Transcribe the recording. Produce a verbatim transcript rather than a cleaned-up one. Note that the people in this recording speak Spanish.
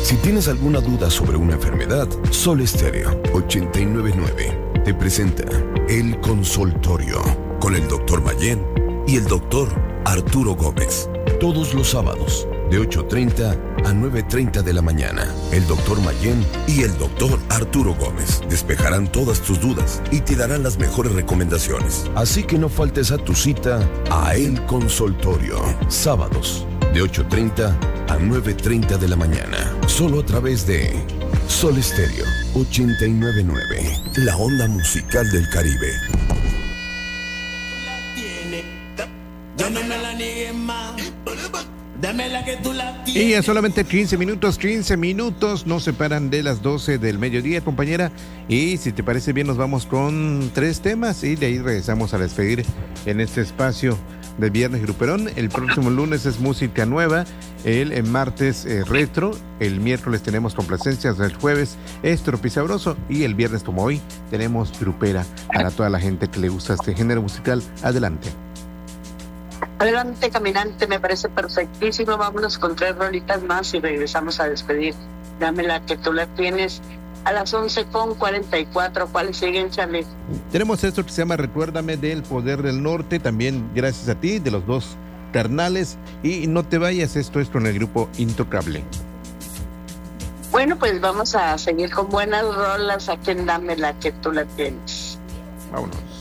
Si tienes alguna duda sobre una enfermedad, Sol Estéreo ochenta y nueve punto nueve te presenta El Consultorio con el doctor Mayén y el doctor Arturo Gómez. Todos los sábados de ocho treinta a nueve treinta de la mañana. El doctor Mayén y el doctor Arturo Gómez despejarán todas tus dudas y te darán las mejores recomendaciones. Así que no faltes a tu cita a El Consultorio. Sábados de ocho treinta a nueve treinta de la mañana. Solo a través de Sol Estéreo ochenta y nueve punto nueve. La onda musical del Caribe. Yo no me la niegues más. Dámela que tú la tienes. Y a solamente quince minutos, quince minutos nos separan de las doce del mediodía, compañera. Y si te parece bien, nos vamos con tres temas y de ahí regresamos a despedir en este espacio de Viernes Gruperón. El próximo lunes es música nueva, el, el martes eh, retro, el miércoles tenemos complacencias, el jueves es tropizabroso y el viernes, como hoy, tenemos grupera para toda la gente que le gusta este género musical. Adelante. Adelante, caminante, me parece perfectísimo. Vámonos con tres rolitas más y regresamos a despedir. Dámela que tú la tienes a las once con cuarenta y cuatro. ¿Cuáles siguen, Charlie? Tenemos esto que se llama Recuérdame, del Poder del Norte, también gracias a ti, de los dos carnales. Y no te vayas, esto es con el grupo Intocable. Bueno, pues vamos a seguir con buenas rolas aquí en Dámela que tú la tienes. Vámonos.